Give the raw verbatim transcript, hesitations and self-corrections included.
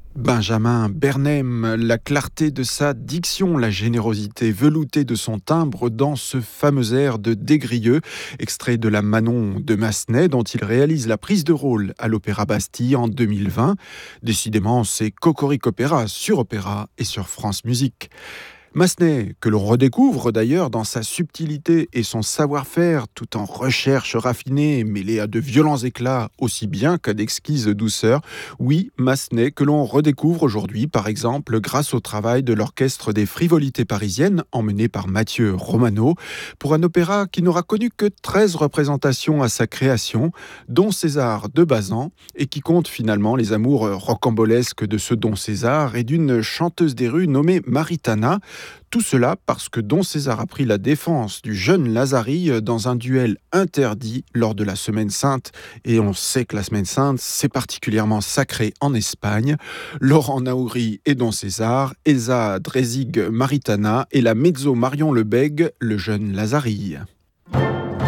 Benjamin Bernheim, la clarté de sa diction, la générosité veloutée de son timbre dans ce fameux air de Desgrieux, extrait de la Manon de Massenet dont il réalise la prise de rôle à l'Opéra Bastille en deux mille vingt. Décidément, c'est Cocorico Opéra sur Opéra et sur France Musique. Massenet, que l'on redécouvre d'ailleurs dans sa subtilité et son savoir-faire, tout en recherche raffinée, mêlée à de violents éclats, aussi bien qu'à d'exquises douceurs. Oui, Massenet, que l'on redécouvre aujourd'hui, par exemple, grâce au travail de l'Orchestre des Frivolités Parisiennes, emmené par Mathieu Romano, pour un opéra qui n'aura connu que treize représentations à sa création, dont César de Bazan, et qui compte finalement les amours rocambolesques de ce Don César et d'une chanteuse des rues nommée Maritana. Tout cela parce que Don César a pris la défense du jeune Lazari dans un duel interdit lors de la Semaine Sainte. Et on sait que la Semaine Sainte, c'est particulièrement sacré en Espagne. Laurent Naouri et Don César, Elsa Dresig Maritana et la mezzo Marion Lebègue, le jeune Lazari.